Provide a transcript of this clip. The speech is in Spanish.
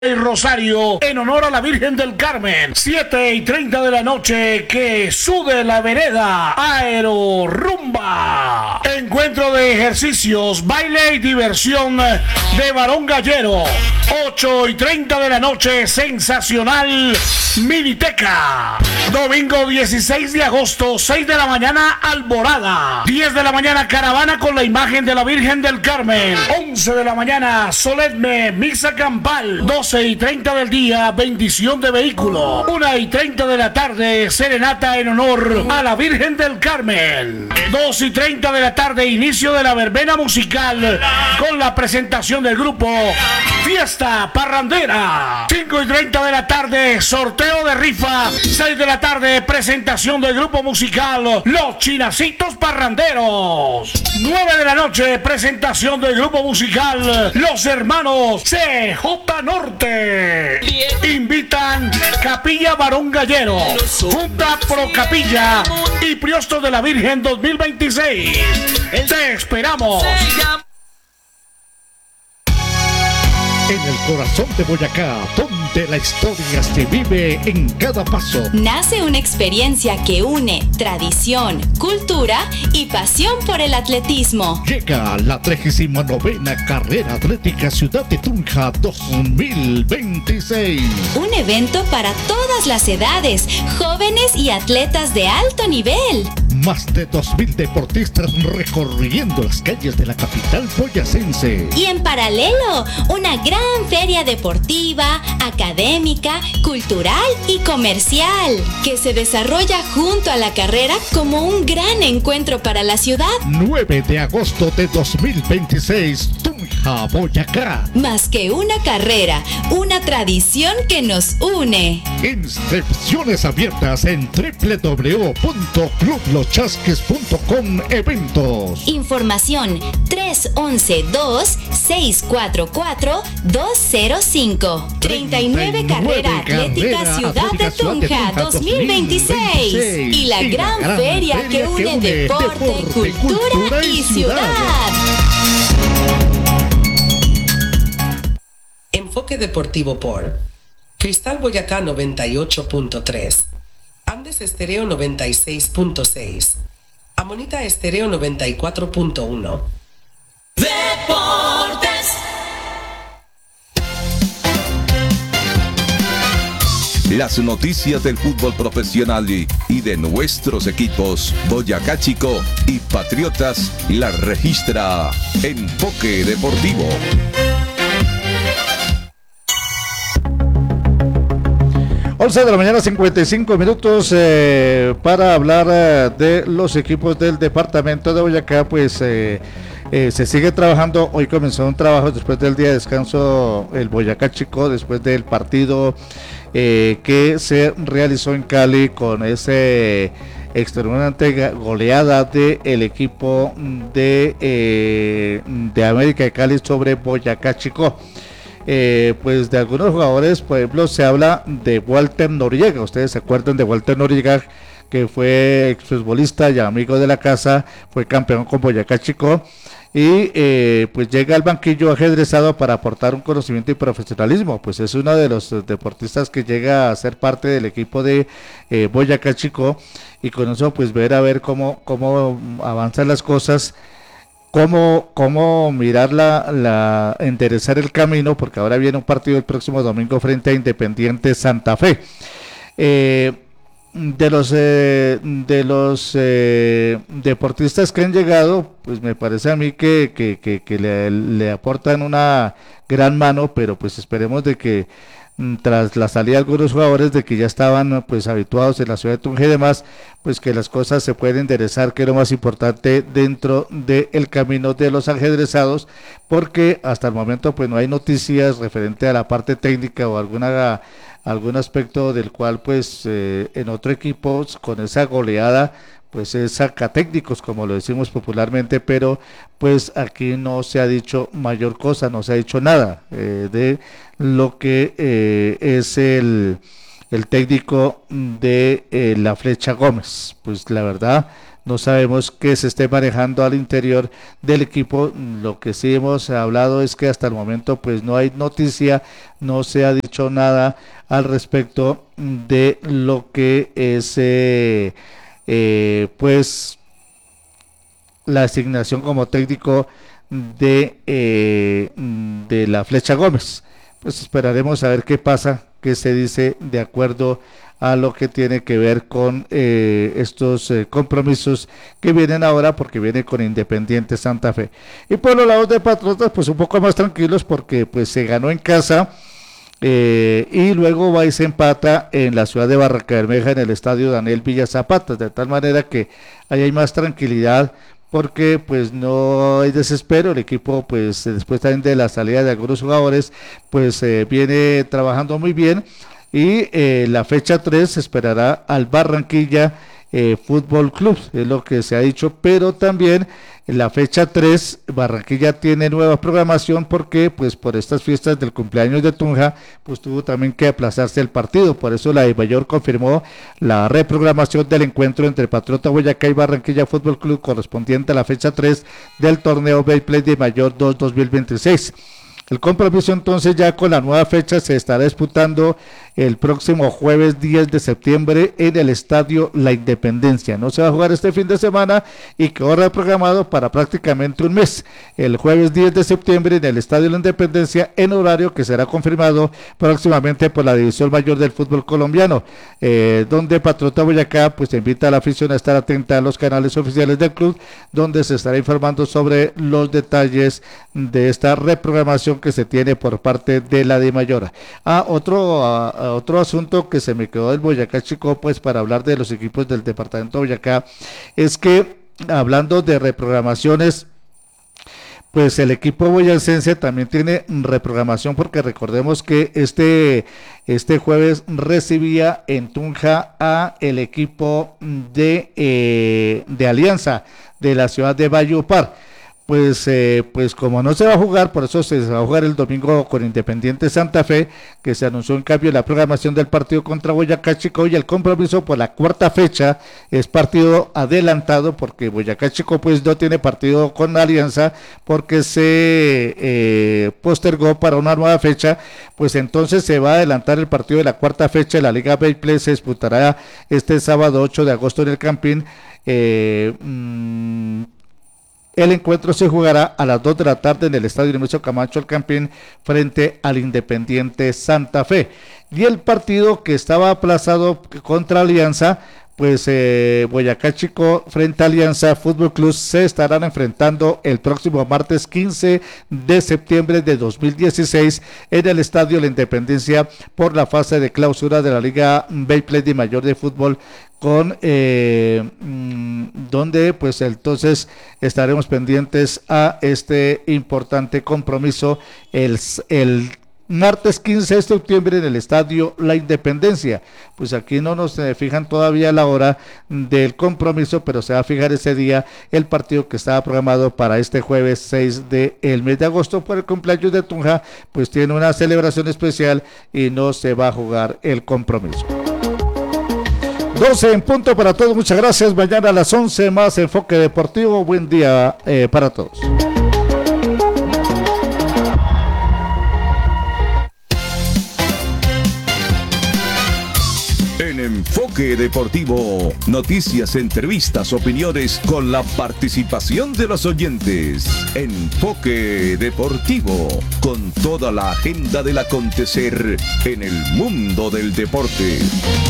Rosario en honor a la Virgen del Carmen. 7:30 de la noche, que sude la vereda. Aero Rumba. Encuentro de ejercicios, baile y diversión de Barón Gallero. 8:30 de la noche, sensacional Miniteca. Domingo 16 de agosto, 6 de la mañana, Alborada. 10 de la mañana, caravana con la imagen de la Virgen del Carmen. 11 de la mañana, solemne misa campal. 12:30 del día, bendición de vehículo. 1:30 de la tarde, serenata en honor a la Virgen del Carmen. 2:30 de la tarde, inicio de la verbena musical con la presentación del grupo Fiesta Parrandera. 5:30 de la tarde, sorteo de rifa. 6 de la tarde, presentación del grupo musical Los Chinacitos Parranderos. 9 de la noche, presentación del grupo musical Los Hermanos CJ Norte. Invitan Capilla Barón Gallero, Junta Pro Capilla y Priosto de la Virgen 2026. Te esperamos. En el corazón de Boyacá, donde la historia se vive en cada paso, nace una experiencia que une tradición, cultura y pasión por el atletismo. Llega la 39ª Carrera Atlética Ciudad de Tunja 2026. Un evento para todas las edades, jóvenes y atletas de alto nivel. Más de 2,000 deportistas recorriendo las calles de la capital boyacense. Y en paralelo, una gran feria deportiva, académica, cultural y comercial, que se desarrolla junto a la carrera como un gran encuentro para la ciudad. 9 de agosto de 2026, Tunja, Boyacá. Más que una carrera, una tradición que nos une. Inscripciones abiertas en www.clubloschasques.com eventos. Información 311-2644-205. 39 Carrera Atlética Ciudad de Tunja 2026. Y la gran feria que une deporte, cultura y ciudad. Enfoque deportivo por Cristal Boyacá 98.3, Andes Estéreo 96.6, Amonita Estéreo 94.1. Deportes. Las noticias del fútbol profesional y de nuestros equipos Boyacá Chico y Patriotas las registra Enfoque Deportivo. 11 de la mañana, 55 minutos para hablar de los equipos del departamento de Boyacá. Pues se sigue trabajando. Hoy comenzó un trabajo después del día de descanso el Boyacá Chico, después del partido que se realizó en Cali con ese extraordinaria goleada del equipo de América de Cali sobre Boyacá Chico. Pues de algunos jugadores, por ejemplo, se habla de Walter Noriega. Ustedes se acuerdan de Walter Noriega, que fue exfutbolista y amigo de la casa, fue campeón con Boyacá Chico y pues llega al banquillo ajedrezado para aportar un conocimiento y profesionalismo. Pues es uno de los deportistas que llega a ser parte del equipo de Boyacá Chico, y con eso pues ver cómo avanzan las cosas, cómo mirar enderezar el camino, porque ahora viene un partido el próximo domingo frente a Independiente Santa Fe. De los deportistas que han llegado, pues me parece a mí que le aportan una gran mano, pero pues esperemos de que tras la salida de algunos jugadores de que ya estaban pues habituados en la ciudad de Tunja y demás, pues que las cosas se pueden enderezar, que es lo más importante dentro del camino de los ajedrezados, porque hasta el momento pues no hay noticias referente a la parte técnica o algún aspecto del cual pues en otro equipo con esa goleada pues es sacatécnicos, como lo decimos popularmente, pero pues aquí no se ha dicho mayor cosa, no se ha dicho nada de lo que es el el técnico de la Flecha Gómez. Pues la verdad no sabemos qué se esté manejando al interior del equipo. Lo que sí hemos hablado es que hasta el momento pues no hay noticia, no se ha dicho nada al respecto de lo que es pues la asignación como técnico de la Flecha Gómez. Pues esperaremos a ver qué pasa, qué se dice de acuerdo a lo que tiene que ver con estos compromisos que vienen ahora, porque viene con Independiente Santa Fe. Y por los lados de Patriotas, pues un poco más tranquilos, porque pues se ganó en casa y luego va y se empata en la ciudad de Barrancabermeja, en el estadio Daniel Villa Zapata, de tal manera que ahí hay más tranquilidad, porque pues no hay desespero. El equipo pues después también de la salida de algunos jugadores pues viene trabajando muy bien, y la fecha 3 se esperará al Barranquilla Fútbol Club, es lo que se ha dicho, pero también en la fecha 3 Barranquilla tiene nueva programación, porque pues por estas fiestas del cumpleaños de Tunja pues tuvo también que aplazarse el partido. Por eso la DIMAYOR confirmó la reprogramación del encuentro entre Patriota Boyacá y Barranquilla Fútbol Club, correspondiente a la fecha 3 del torneo Betplay DIMAYOR 2 2026. El compromiso entonces ya con la nueva fecha se estará disputando el próximo jueves 10 de septiembre en el estadio La Independencia. No se va a jugar este fin de semana y quedó reprogramado para prácticamente un mes. El jueves 10 de septiembre en el estadio La Independencia, en horario que será confirmado próximamente por la División Mayor del Fútbol Colombiano, donde Patriota Boyacá pues invita a la afición a estar atenta a los canales oficiales del club, donde se estará informando sobre los detalles de esta reprogramación que se tiene por parte de la DIMAYOR. Otro asunto que se me quedó del Boyacá Chico, pues para hablar de los equipos del departamento de Boyacá, es que hablando de reprogramaciones, pues el equipo boyacense también tiene reprogramación, porque recordemos que este jueves recibía en Tunja a el equipo de Alianza de la ciudad de Valledupar. Pues como no se va a jugar, por eso se va a jugar el domingo con Independiente Santa Fe, que se anunció en cambio la programación del partido contra Boyacá Chico, y el compromiso por la cuarta fecha es partido adelantado, porque Boyacá Chico pues no tiene partido con Alianza, porque se postergó para una nueva fecha. Pues entonces se va a adelantar el partido de la cuarta fecha de la Liga Betplay. Se disputará este sábado 8 de agosto en el Campín. El encuentro se jugará a las 2 de la tarde en el estadio Nemesio Camacho El Campín, frente al Independiente Santa Fe. Y el partido que estaba aplazado contra Alianza, pues Boyacá Chico frente a Alianza Fútbol Club se estarán enfrentando el próximo martes 15 de septiembre de 2016 en el estadio La Independencia, por la fase de clausura de la Liga Betplay DIMAYOR de fútbol, con donde pues entonces estaremos pendientes a este importante compromiso el martes 15 de septiembre en el estadio La Independencia. Pues aquí no nos fijan todavía la hora del compromiso, pero se va a fijar ese día el partido que estaba programado para este jueves 6 del mes de agosto por el cumpleaños de Tunja. Pues tiene una celebración especial y no se va a jugar el compromiso. 12 en punto para todos, muchas gracias. Mañana a las 11 más Enfoque Deportivo. Buen día para todos. En Enfoque Deportivo, noticias, entrevistas, opiniones con la participación de los oyentes. Enfoque Deportivo, con toda la agenda del acontecer en el mundo del deporte.